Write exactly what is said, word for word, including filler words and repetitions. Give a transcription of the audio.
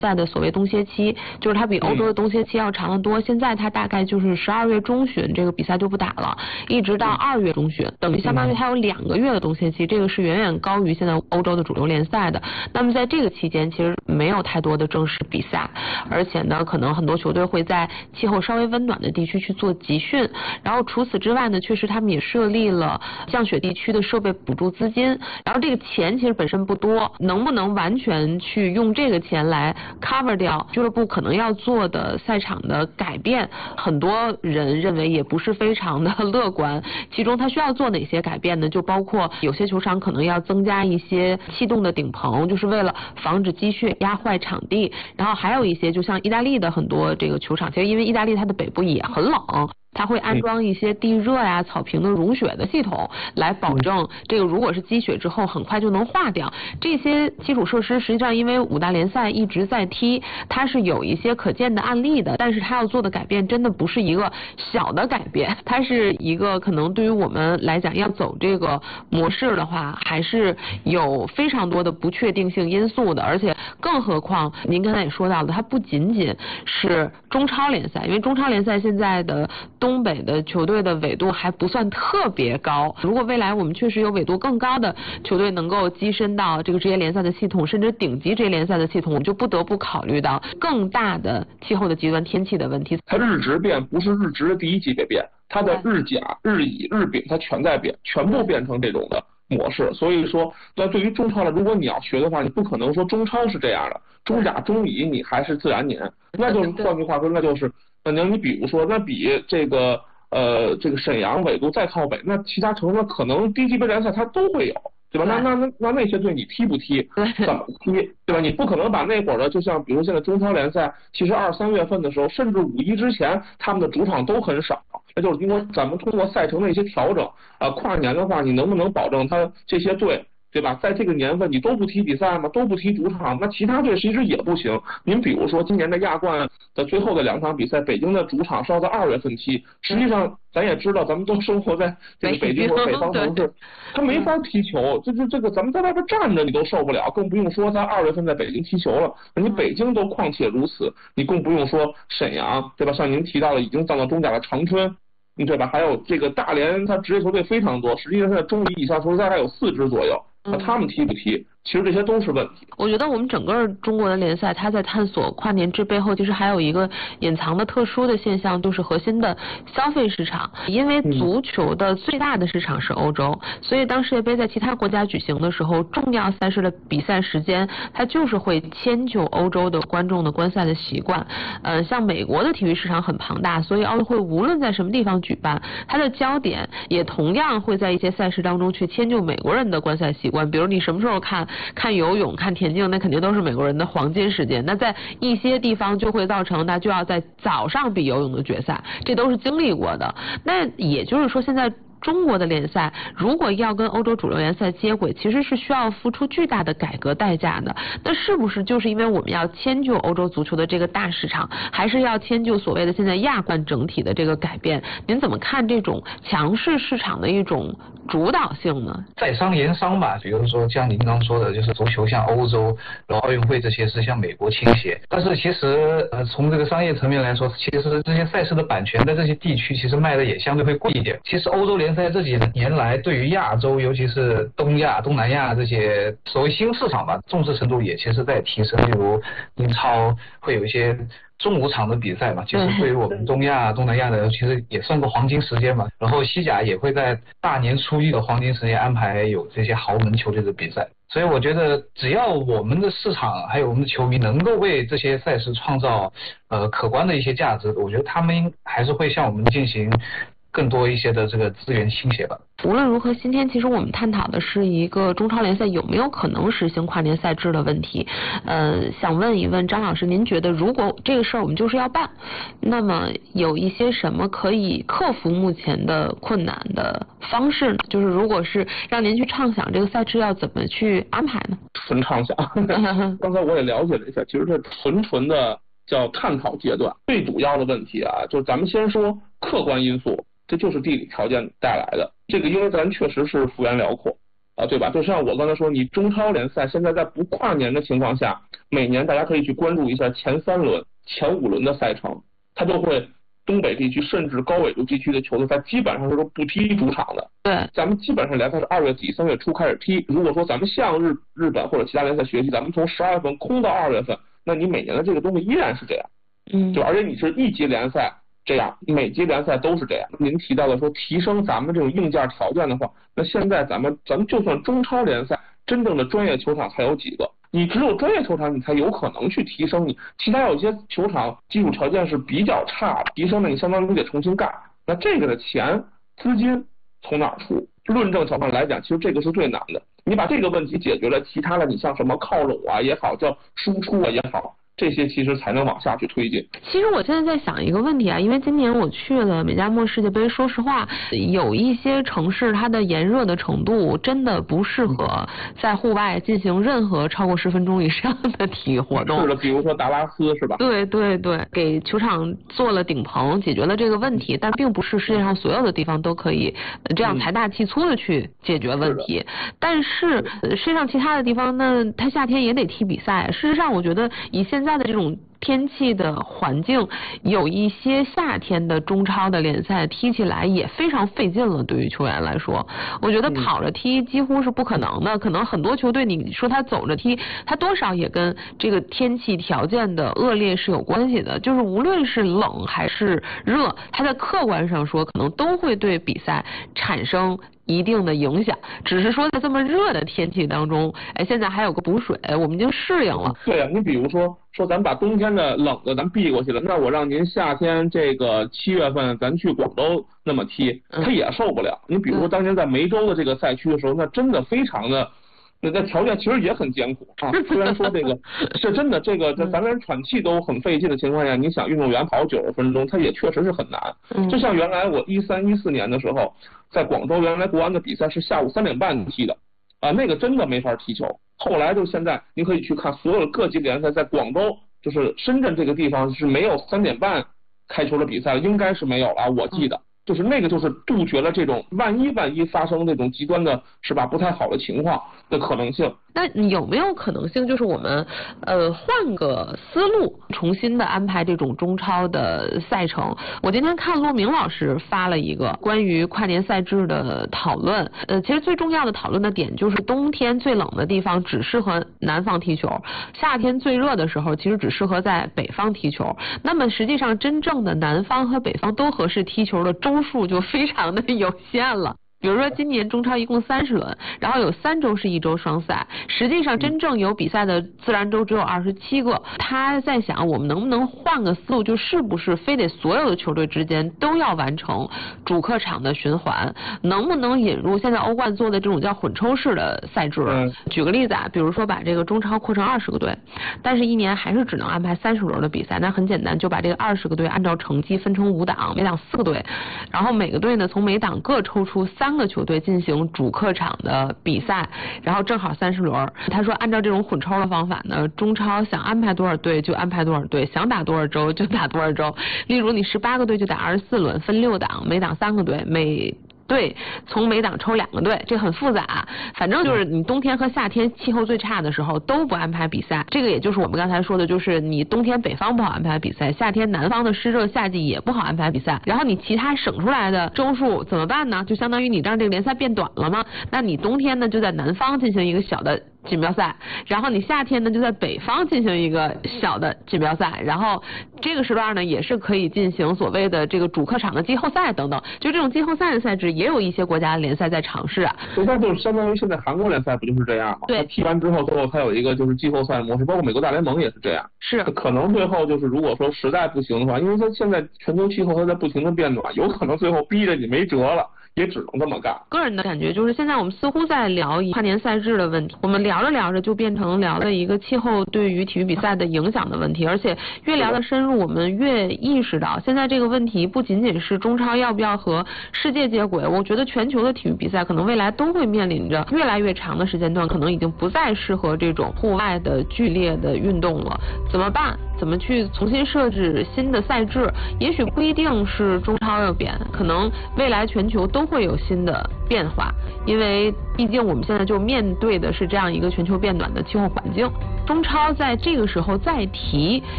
赛的所谓冬歇期，就是它比欧洲的冬歇期要长得多。嗯、现在它大概就是十二月中旬这个比赛就不打了，一直到二月中旬，等于相当于它有两个月的冬歇期，这个是远远高于现在欧洲的主流联赛的。那么在这个期间，其实没有太多的正式比赛，而且呢，可能很多球队会在气候稍微温暖的地区去做集训。然后除此之外呢，确实他们也设立了降雪地区的设备补助资金，然后这个钱其实本身不多，能不能完全去用这个钱来 cover 掉俱乐部可能要做的赛场的改变，很多人认为也不是非常的乐观。其中他需要做哪些改变呢？就包括有些球场可能要增加一些气动的顶棚，就是为了防止积雪压坏场地。然后还有一些就像意大利的很多这个球场，其实因为意大利它的北部也很冷，它会安装一些地热呀、草坪的融雪的系统，来保证这个如果是积雪之后很快就能化掉。这些基础设施实际上因为五大联赛一直在踢，它是有一些可见的案例的，但是它要做的改变真的不是一个小的改变，它是一个可能对于我们来讲要走这个模式的话，还是有非常多的不确定性因素的。而且更何况您刚才也说到的，它不仅仅是中超联赛，因为中超联赛现在的东北的球队的纬度还不算特别高，如果未来我们确实有纬度更高的球队能够跻身到这个职业联赛的系统，甚至顶级职业联赛的系统，我们就不得不考虑到更大的气候的极端天气的问题。 它日值变不是日值的第一级别变，它的日甲、日乙、日丙它全在变，全部变成这种的模式。所以说，那对于中超来，如果你要学的话，你不可能说中超是这样的，中甲、中乙你还是自然年，那就是换句话说，那就是那你比如说，那比这个呃这个沈阳纬度再靠北，那其他城市可能低级别联赛它都会有，对吧？那那那那那些队你踢不踢？怎么踢？对吧？你不可能把那会儿的，就像比如现在中超联赛，其实二三月份的时候，甚至五一之前，他们的主场都很少。那就是因为咱们通过赛程的一些调整，啊、呃，跨年的话，你能不能保证他这些队？对吧？在这个年份你都不踢比赛吗？都不踢主场，那其他队其实也不行。您比如说今年的亚冠的最后的两场比赛，北京的主场是要在二月份踢。实际上咱也知道，咱们都生活在这个北京或者北方城市，他没法踢球。这这这个咱们在外边站着你都受不了，更不用说在二月份在北京踢球了。你北京都况且如此，你更不用说沈阳，对吧？像您提到的已经降到中甲的长春。对吧？还有这个大连，它职业球队非常多，实际上现在中乙以下球队大概有四支左右。那他们踢不踢？其实这些都是问题。 我觉得我们整个中国的联赛，它在探索跨年制背后，其实还有一个隐藏的特殊的现象，就是核心的消费市场。因为足球的最大的市场是欧洲，所以当世界杯在其他国家举行的时候，重要赛事的比赛时间，它就是会迁就欧洲的观众的观赛的习惯。呃，像美国的体育市场很庞大，所以奥运会无论在什么地方举办，它的焦点也同样会在一些赛事当中去迁就美国人的观赛习惯。比如你什么时候看看游泳、看田径，那肯定都是美国人的黄金时间。那在一些地方就会造成，那就要在早上比游泳的决赛，这都是经历过的。那也就是说，现在中国的联赛如果要跟欧洲主流联赛接轨，其实是需要付出巨大的改革代价的。那是不是就是因为我们要迁就欧洲足球的这个大市场，还是要迁就所谓的现在亚冠整体的这个改变？您怎么看这种强势市场的一种主导性呢？ 在商言商吧，比如说像您刚说的，就是足球向欧洲，然后奥运会这些是向美国倾斜。但是其实呃从这个商业层面来说，其实这些赛事的版权在这些地区其实卖的也相对会贵一点。其实欧洲联赛这几年来对于亚洲，尤其是东亚、东南亚这些所谓新市场吧，重视程度也其实在提升。例如英超会有一些中午场的比赛嘛，其实对于我们东亚、东南亚的其实也算个黄金时间嘛。然后西甲也会在大年初一的黄金时间安排有这些豪门球队的比赛。所以我觉得只要我们的市场还有我们的球迷能够为这些赛事创造呃可观的一些价值，我觉得他们还是会向我们进行更多一些的这个资源倾斜吧。 无论如何，今天其实我们探讨的是一个中超联赛有没有可能实行跨年赛制的问题。呃，想问一问张老师，您觉得如果这个事儿我们就是要办，那么有一些什么可以克服目前的困难的方式呢？就是如果是让您去畅想这个赛制要怎么去安排呢？ 纯畅想。刚才我也了解了一下，其实这纯纯的叫探讨阶段。最主要的问题啊，就是咱们先说客观因素。这就是地理条件带来的，这个因为咱确实是幅员辽阔， 啊，对吧？就像我刚才说，你中超联赛现在在不跨年的情况下，每年大家可以去关注一下前三轮、前五轮的赛程，它就会东北地区甚至高纬度地区的球队，它基本上是不踢主场的。 对， 咱们基本上联赛是二月底三月初开始踢。如果说咱们向日日本或者其他联赛学习，咱们从十二月份空到二月份，那你每年的这个东西依然是这样。 嗯， 就而且你是一级联赛这样，每级联赛都是这样。您提到的说提升咱们这种硬件条件的话，那现在咱们咱们就算中超联赛，真正的专业球场才有几个？你只有专业球场，你才有可能去提升你。其他有些球场基础条件是比较差，提升的你相当于得重新干。那这个的钱资金从哪儿出？论证角度上来讲，其实这个是最难的。你把这个问题解决了，其他的你像什么靠拢啊也好，叫输出啊也好，这些其实才能往下去推进。 其实我现在在想一个问题啊，因为今年我去了美加墨世界杯，说实话，有一些城市它的炎热的程度真的不适合在户外进行任何超过十分钟以上的体育活动。 是的，比如说达拉斯是吧？ 对对对，给球场做了顶棚，解决了这个问题，但并不是世界上所有的地方都可以这样财大气粗的去解决问题。嗯、但是世界上其他的地方呢，它夏天也得踢比赛。事实上，我觉得以现在的这种天气的环境，有一些夏天的中超的联赛踢起来也非常费劲了。对于球员来说，我觉得跑着踢几乎是不可能的。可能很多球队你说他走着踢，他多少也跟这个天气条件的恶劣是有关系的。就是无论是冷还是热，它在客观上说可能都会对比赛产生一定的影响，只是说在这么热的天气当中，哎，现在还有个补水，我们已经适应了。 对啊，你比如说说咱把冬天的冷的咱避过去了，那我让您夏天这个七月份咱去广州那么踢，他也受不了。你比如说当年在梅州的这个赛区的时候，那真的非常的。那那条件其实也很艰苦啊，虽然说这个是真的，这个在咱连喘气都很费劲的情况下，你想运动员跑九十分钟，他也确实是很难。就像原来我一三一四年的时候，在广州原来国安的比赛是下午三点半踢的，啊，那个真的没法踢球。后来就现在，您可以去看所有的各级联赛，在广州就是深圳这个地方是没有三点半开球的比赛，应该是没有了，我记得。就是那个，就是杜绝了这种万一万一发生这种极端的，是吧？不太好的情况的可能性。 那有没有可能性，就是我们呃换个思路，重新的安排这种中超的赛程？我今天看骆明老师发了一个关于跨年赛制的讨论，呃，其实最重要的讨论的点就是冬天最冷的地方只适合南方踢球，夏天最热的时候其实只适合在北方踢球。那么实际上真正的南方和北方都合适踢球的周数就非常的有限了。比如说今年中超一共三十轮，然后有三周是一周双赛，实际上真正有比赛的自然周只有二十七个。他在想我们能不能换个思路，就是不是非得所有的球队之间都要完成主客场的循环，能不能引入现在欧冠做的这种叫混抽式的赛制？嗯、举个例子啊，比如说把这个中超扩成二十个队，但是一年还是只能安排三十轮的比赛，那很简单，就把这个二十个队按照成绩分成五档，每档四个队，然后每个队呢从每档各抽出三三个球队进行主客场的比赛，然后正好三十轮。他说按照这种混抽的方法呢，中超想安排多少队就安排多少队，想打多少周就打多少周。例如你十八个队就打二十四轮，分六档，每档三个队，每对，从每档抽两个队，这很复杂。反正就是你冬天和夏天气候最差的时候都不安排比赛，这个也就是我们刚才说的，就是你冬天北方不好安排比赛，夏天南方的湿热夏季也不好安排比赛。然后你其他省出来的周数怎么办呢？就相当于你让这个联赛变短了吗？那你冬天呢就在南方进行一个小的锦标赛，然后你夏天呢就在北方进行一个小的锦标赛，然后这个时段呢也是可以进行所谓的这个主客场的季后赛等等，就这种季后赛的赛制也有一些国家联赛在尝试啊。 所以它就是相当于现在韩国联赛不就是这样吗？ 对， 它踢完之后最后它有一个就是季后赛模式，包括美国大联盟也是这样。 是， 可能最后就是如果说实在不行的话，因为它现在全球气候它在不停的变暖，有可能最后逼着你没辙了。也只能这么干。 个人的感觉就是，现在我们似乎在聊跨年赛制的问题，我们聊着聊着就变成聊了一个气候对于体育比赛的影响的问题，而且越聊的深入，我们越意识到，现在这个问题不仅仅是中超要不要和世界接轨，我觉得全球的体育比赛可能未来都会面临着越来越长的时间段，可能已经不再适合这种户外的剧烈的运动了。怎么办？怎么去重新设置新的赛制？也许不一定是中超要变，可能未来全球都都会有新的变化，因为毕竟我们现在就面对的是这样一个全球变暖的气候环境。中超在这个时候再提